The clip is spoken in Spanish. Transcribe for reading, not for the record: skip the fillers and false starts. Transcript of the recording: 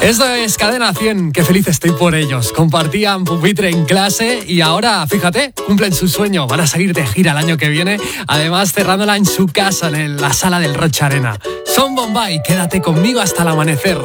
Esto es Cadena 100, qué feliz estoy por ellos. Compartían pupitre en clase y ahora, fíjate, cumplen su sueño. Van a salir de gira el año que viene, además cerrándola en su casa, en la sala del Rocha Arena. Son Bombay, quédate conmigo hasta el amanecer.